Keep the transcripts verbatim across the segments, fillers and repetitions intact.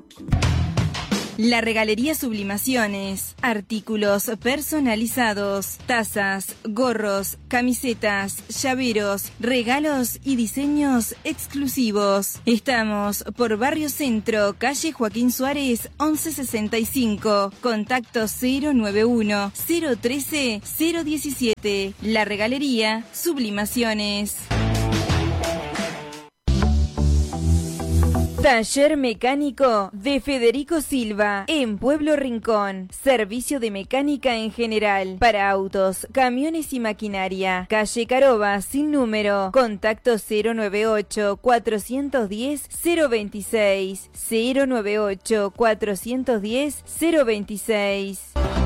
La Regalería Sublimaciones, artículos personalizados, tazas, gorros, camisetas, llaveros, regalos y diseños exclusivos. Estamos por Barrio Centro, calle Joaquín Suárez, once sesenta y cinco, contacto cero nueve uno, cero uno tres, cero uno siete. La Regalería Sublimaciones. Taller Mecánico de Federico Silva, en Pueblo Rincón. Servicio de mecánica en general, para autos, camiones y maquinaria. Calle Caroba, sin número. Contacto cero nueve ocho, cuatro uno cero, cero dos seis. cero nueve ocho, cuatro uno cero, cero dos seis.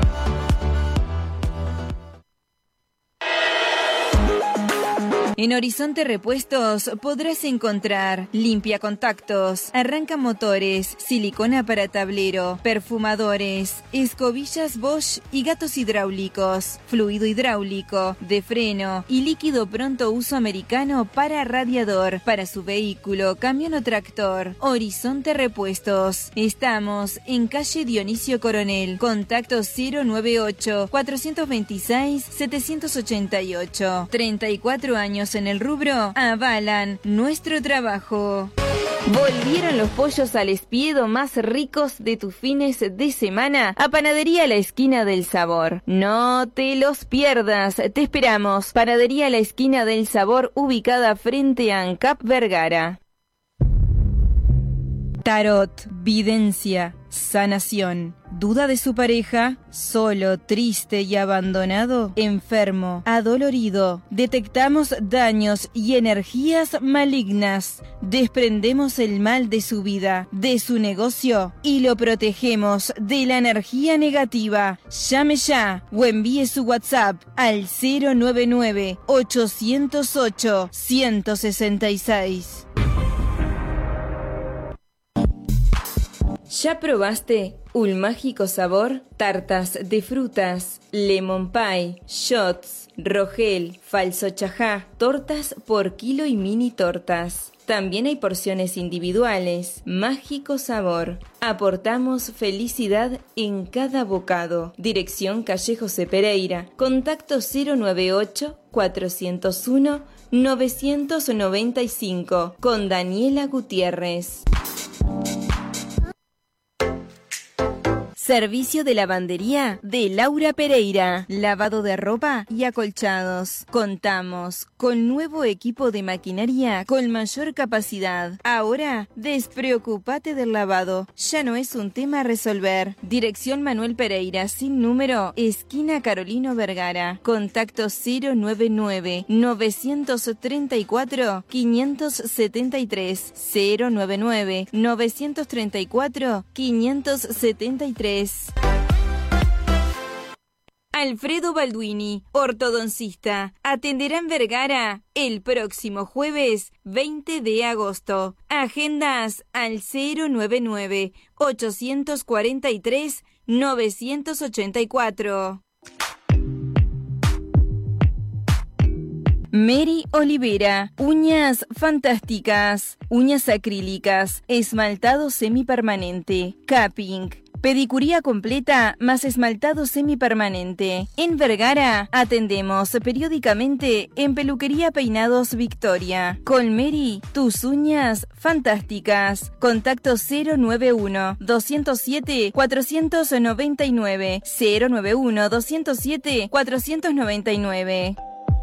En Horizonte Repuestos podrás encontrar limpia contactos, arranca motores, silicona para tablero, perfumadores, escobillas Bosch y gatos hidráulicos, fluido hidráulico, de freno y líquido pronto uso americano para radiador, para su vehículo, camión o tractor. Horizonte Repuestos. Estamos en calle Dionisio Coronel, contacto cero nueve ocho, cuatro dos seis, siete ocho ocho. treinta y cuatro años en el rubro avalan nuestro trabajo. ¿Volvieron los pollos al espiedo más ricos de tus fines de semana? A Panadería La Esquina del Sabor. No te los pierdas, te esperamos. Panadería La Esquina del Sabor, ubicada frente a ANCAP Vergara. Tarot, videncia, sanación. ¿Duda de su pareja? ¿Solo, triste y abandonado? ¿Enfermo, adolorido? Detectamos daños y energías malignas. Desprendemos el mal de su vida, de su negocio y lo protegemos de la energía negativa. Llame ya o envíe su WhatsApp al cero nueve nueve, ocho cero ocho, uno seis seis. ¿Ya probaste un mágico sabor? Tartas de frutas, lemon pie, shots, rogel, falso chajá, tortas por kilo y mini tortas. También hay porciones individuales. Mágico sabor. Aportamos felicidad en cada bocado. Dirección calle José Pereira. Contacto cero nueve ocho, cuatro cero uno, nueve nueve cinco con Daniela Gutiérrez. Servicio de lavandería de Laura Pereira. Lavado de ropa y acolchados. Contamos con nuevo equipo de maquinaria con mayor capacidad. Ahora, despreocúpate del lavado. Ya no es un tema a resolver. Dirección Manuel Pereira, sin número, esquina Carolino Vergara. Contacto cero nueve nueve, nueve tres cuatro, cinco siete tres. cero nueve nueve, nueve tres cuatro, cinco siete tres. Alfredo Balduini, ortodoncista, atenderá en Vergara el próximo jueves veinte de agosto. Agendas al cero nueve nueve, ocho cuatro tres, nueve ocho cuatro. Mary Olivera, uñas fantásticas, uñas acrílicas, esmaltado semipermanente, capping, pedicuría completa más esmaltado semipermanente. En Vergara atendemos periódicamente en Peluquería Peinados Victoria. Con Mary, tus uñas fantásticas. Contacto cero nueve uno, dos cero siete, cuatro nueve nueve, cero nueve uno, dos cero siete, cuatro nueve nueve.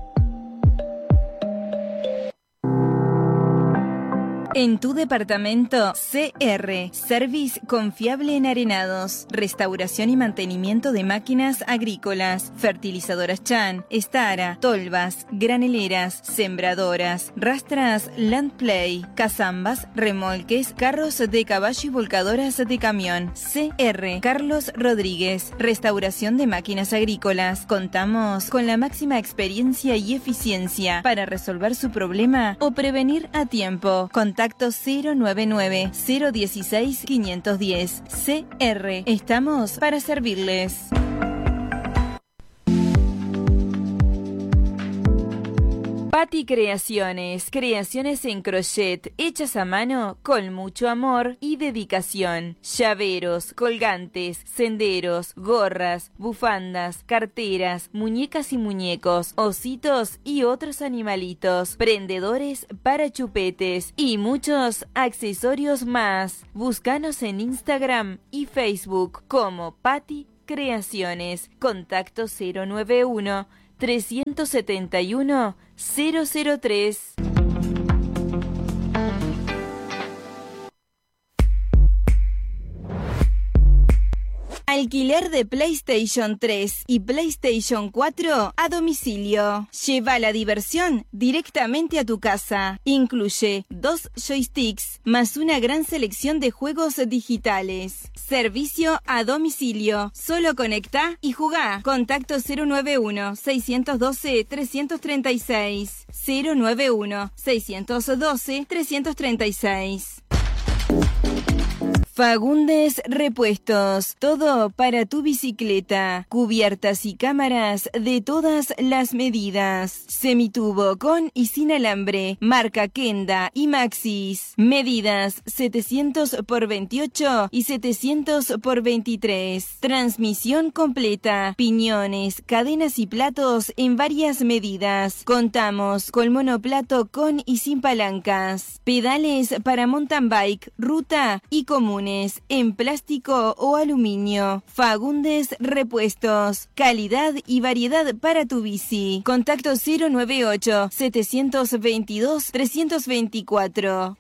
En tu departamento, C R, Service Confiable en Arenados, restauración y mantenimiento de máquinas agrícolas, fertilizadoras Chan, Estara, tolvas, graneleras, sembradoras, rastras Landplay, cazambas, remolques, carros de caballo y volcadoras de camión. C R, Carlos Rodríguez, restauración de máquinas agrícolas. Contamos con la máxima experiencia y eficiencia para resolver su problema o prevenir a tiempo. Contacto cero nueve nueve, cero uno seis, cinco uno cero. C R. Estamos para servirles. Patti Creaciones, creaciones en crochet, hechas a mano con mucho amor y dedicación. Llaveros, colgantes, senderos, gorras, bufandas, carteras, muñecas y muñecos, ositos y otros animalitos, prendedores para chupetes y muchos accesorios más. Búscanos en Instagram y Facebook como Patti Creaciones. Contacto cero nueve uno, tres siete uno, cero cero tres. Alquiler de PlayStation tres y PlayStation cuatro a domicilio. Lleva la diversión directamente a tu casa. Incluye dos joysticks más una gran selección de juegos digitales. Servicio a domicilio. Solo conecta y jugá. Contacto cero nueve uno, seis uno dos, tres tres seis. cero nueve uno, seis uno dos, tres tres seis. Fagundes Repuestos, todo para tu bicicleta, cubiertas y cámaras de todas las medidas, semitubo con y sin alambre, marca Kenda y Maxxis, medidas setecientos por veintiocho y setecientos por veintitrés, transmisión completa, piñones, cadenas y platos en varias medidas, contamos con monoplato con y sin palancas, pedales para mountain bike, ruta y común en plástico o aluminio. Fagundes Repuestos, calidad y variedad para tu bici. Contacto cero nueve ocho, siete dos dos, tres dos cuatro.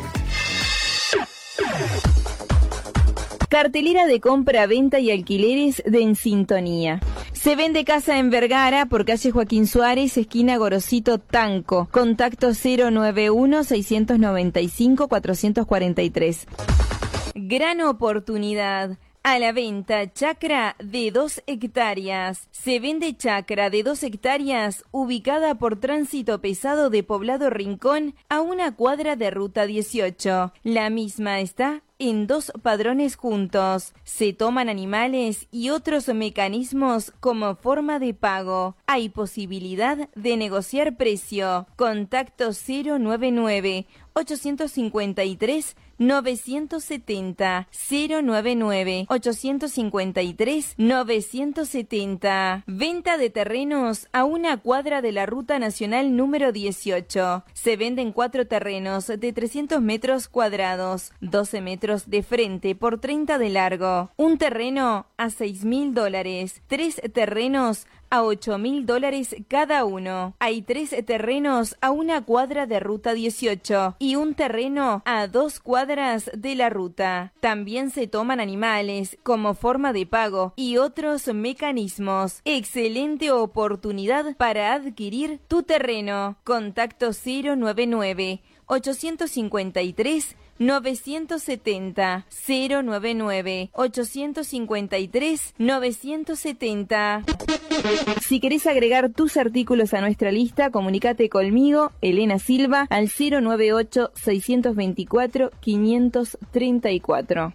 Cartelera de compra, venta y alquileres de En Sintonía. Se vende casa en Vergara por calle Joaquín Suárez, esquina Gorosito Tanco. Contacto cero nueve uno, seis nueve cinco, cuatro cuatro tres. Gran oportunidad. A la venta, chacra de dos hectáreas. Se vende chacra de dos hectáreas ubicada por tránsito pesado de Poblado Rincón a una cuadra de Ruta dieciocho. La misma está en dos padrones juntos. Se toman animales y otros mecanismos como forma de pago. Hay posibilidad de negociar precio. Contacto cero nueve nueve, ocho cinco tres, nueve siete cero, cero nueve nueve, ocho cinco tres, nueve siete cero. Venta de terrenos a una cuadra de la Ruta Nacional número dieciocho. Se venden cuatro terrenos de trescientos metros cuadrados, doce metros de frente por treinta de largo. Un terreno a seis mil dólares. Tres terrenos a ocho mil dólares cada uno. Hay tres terrenos a una cuadra de Ruta dieciocho y un terreno a dos cuadras de la ruta. También se toman animales como forma de pago y otros mecanismos. Excelente oportunidad para adquirir tu terreno. Contacto cero nueve nueve, ocho cinco tres, nueve siete cero, cero nueve nueve, ocho cinco tres, nueve siete cero. Si querés agregar tus artículos a nuestra lista, comunícate conmigo, Elena Silva, al cero nueve ocho, seis dos cuatro, cinco tres cuatro.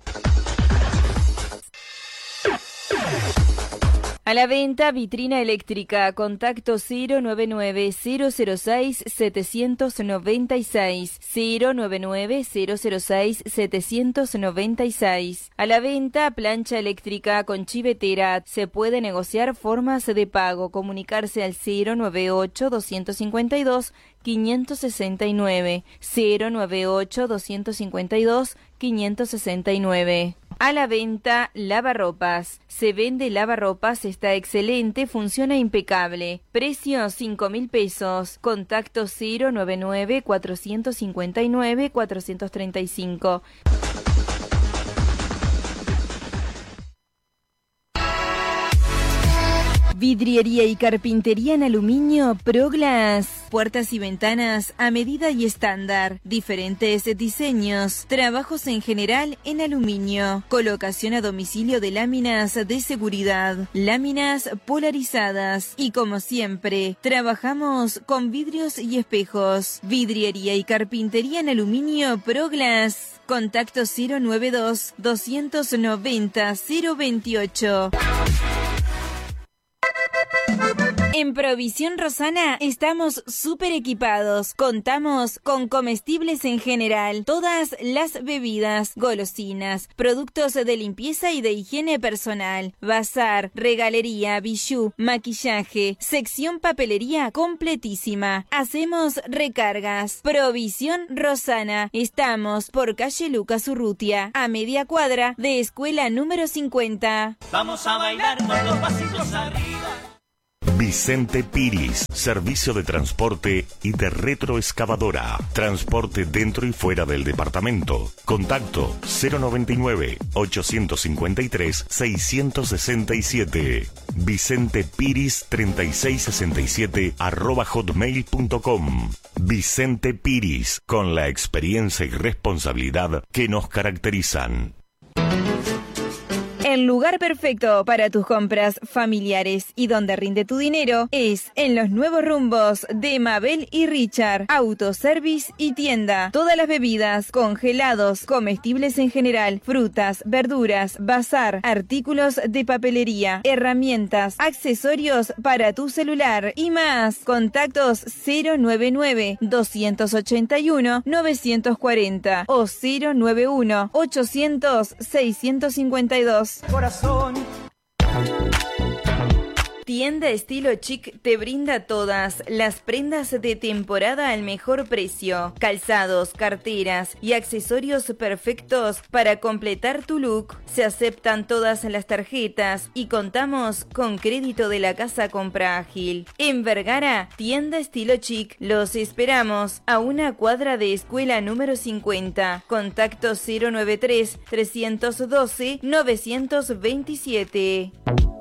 A la venta, vitrina eléctrica, contacto cero nueve nueve, cero cero seis, siete nueve seis, cero nueve nueve, cero cero seis, siete nueve seis. A la venta, plancha eléctrica con chivetera, se puede negociar formas de pago, comunicarse al cero nueve ocho, dos cinco dos, cinco seis nueve, cero nueve ocho, dos cinco dos, cinco seis nueve. A la venta, lavarropas. Se vende lavarropas, está excelente, funciona impecable. Precio cinco mil pesos. Contacto cero nueve nueve, cuatro cinco nueve, cuatro tres cinco. Vidriería y carpintería en aluminio Proglass. Puertas y ventanas a medida y estándar. Diferentes diseños. Trabajos en general en aluminio. Colocación a domicilio de láminas de seguridad. Láminas polarizadas. Y como siempre, trabajamos con vidrios y espejos. Vidriería y carpintería en aluminio Proglass. Contacto cero nueve dos, doscientos noventa, cero veintiocho. En Provisión Rosana estamos súper equipados. Contamos con comestibles en general, todas las bebidas, golosinas, productos de limpieza y de higiene personal, bazar, regalería, bijú, maquillaje, sección papelería completísima. Hacemos recargas. Provisión Rosana. Estamos por calle Lucas Urrutia, a media cuadra de escuela número cincuenta. Vamos a bailar con los pasitos arriba. Vicente Piris, servicio de transporte y de retroexcavadora. Transporte dentro y fuera del departamento. Contacto cero noventa y nueve, ochocientos cincuenta y tres, seiscientos sesenta y siete. Vicente Piris treinta y seis sesenta y siete arroba hotmail punto com. Vicente Piris, con la experiencia y responsabilidad que nos caracterizan. El lugar perfecto para tus compras familiares y donde rinde tu dinero es en los nuevos rumbos de Mabel y Richard, autoservice y tienda. Todas las bebidas, congelados, comestibles en general, frutas, verduras, bazar, artículos de papelería, herramientas, accesorios para tu celular y más. Contactos cero noventa y nueve, doscientos ochenta y uno, novecientos cuarenta o cero noventa y uno, ochocientos, seiscientos cincuenta y dos. Corazón. Tienda Estilo Chic te brinda todas las prendas de temporada al mejor precio, calzados, carteras y accesorios perfectos para completar tu look. Se aceptan todas las tarjetas y contamos con crédito de la Casa Compra Ágil. En Vergara, Tienda Estilo Chic. Los esperamos a una cuadra de escuela número cincuenta. Contacto cero noventa y tres, trescientos doce, novecientos veintisiete.